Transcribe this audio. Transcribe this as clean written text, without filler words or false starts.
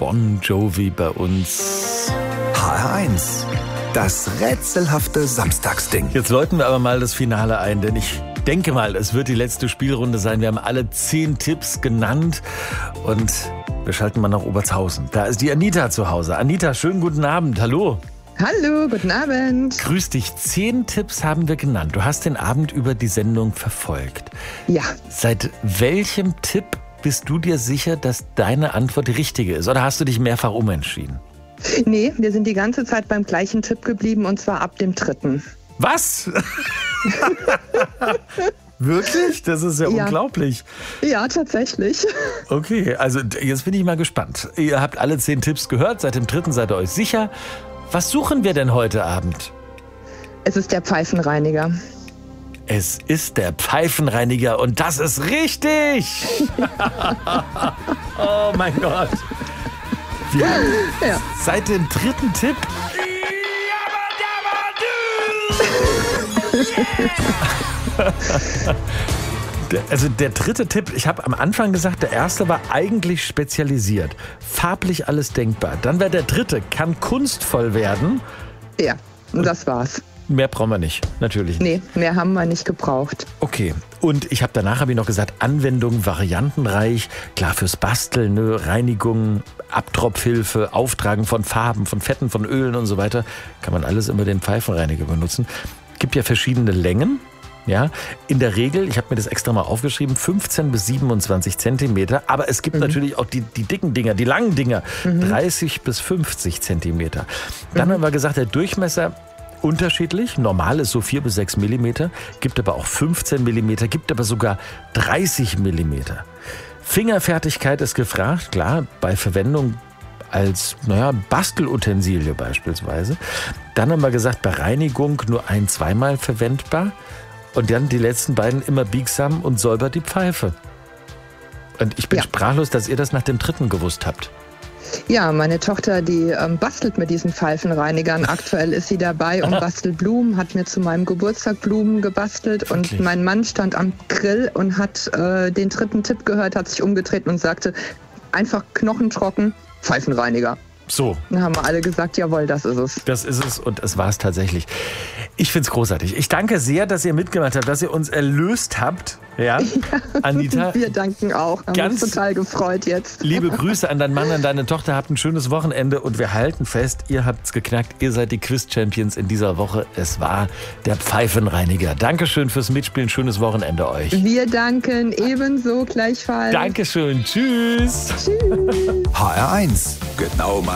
Bon Jovi bei uns. HR1, das rätselhafte Samstagsding. Jetzt läuten wir aber mal das Finale ein, denn ich denke mal, es wird die letzte Spielrunde sein. Wir haben alle 10 Tipps genannt und wir schalten mal nach Obertshausen. Da ist die Anita zu Hause. Anita, schönen guten Abend. Hallo. Hallo, guten Abend. Grüß dich. 10 Tipps haben wir genannt. Du hast den Abend über die Sendung verfolgt. Ja. Seit welchem Tipp bist du dir sicher, dass deine Antwort die richtige ist? Oder hast du dich mehrfach umentschieden? Nee, wir sind die ganze Zeit beim gleichen Tipp geblieben und zwar ab dem 3. Was? Wirklich? Das ist ja unglaublich. Ja, tatsächlich. Okay, also jetzt bin ich mal gespannt. Ihr habt alle 10 Tipps gehört, seit dem 3. seid ihr euch sicher. Was suchen wir denn heute Abend? Es ist der Pfeifenreiniger. Es ist der Pfeifenreiniger und das ist richtig! Oh mein Gott. Seit dem 3. Tipp. Also der 3. Tipp, ich habe am Anfang gesagt, der erste war eigentlich spezialisiert. Farblich alles denkbar. Dann war der 3. kann kunstvoll werden. Ja, und das war's. Mehr brauchen wir nicht, natürlich nicht. Nee, mehr haben wir nicht gebraucht. Okay, und danach habe ich noch gesagt, Anwendung variantenreich, klar fürs Basteln, ne? Reinigung, Abtropfhilfe, Auftragen von Farben, von Fetten, von Ölen und so weiter, kann man alles immer den Pfeifenreiniger benutzen. Gibt ja verschiedene Längen. Ja, in der Regel, ich habe mir das extra mal aufgeschrieben, 15 bis 27 Zentimeter. Aber es gibt natürlich auch die dicken Dinger, die langen Dinger, 30 bis 50 Zentimeter. Dann haben wir gesagt, der Durchmesser unterschiedlich. Normal ist so 4 bis 6 Millimeter, gibt aber auch 15 Millimeter, gibt aber sogar 30 Millimeter. Fingerfertigkeit ist gefragt, klar, bei Verwendung als Bastelutensilie beispielsweise. Dann haben wir gesagt, bei Reinigung nur 1-2 Mal verwendbar. Und dann die letzten beiden immer biegsam und säubert die Pfeife. Und ich bin sprachlos, dass ihr das nach dem 3. gewusst habt. Ja, meine Tochter, die bastelt mit diesen Pfeifenreinigern. Aktuell ist sie dabei und bastelt Blumen, hat mir zu meinem Geburtstag Blumen gebastelt. Wirklich? Und mein Mann stand am Grill und hat den 3. Tipp gehört, hat sich umgedreht und sagte, einfach knochentrocken, Pfeifenreiniger. So. Dann haben wir alle gesagt, jawohl, das ist es. Das ist es und es war es tatsächlich. Ich finde es großartig. Ich danke sehr, dass ihr mitgemacht habt, dass ihr uns erlöst habt. Ja, Anita. Wir danken auch. Haben uns total gefreut jetzt. Liebe Grüße an deinen Mann, an deine Tochter. Habt ein schönes Wochenende und wir halten fest, ihr habt's geknackt. Ihr seid die Quiz-Champions in dieser Woche. Es war der Pfeifenreiniger. Dankeschön fürs Mitspielen. Schönes Wochenende euch. Wir danken ebenso gleichfalls. Dankeschön. Tschüss. Tschüss. HR1, genau